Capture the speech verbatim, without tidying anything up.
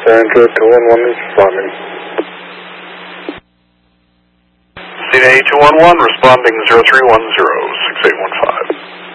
San Andreas two one one responding. C D A two one one responding zero three one zero six eight one five.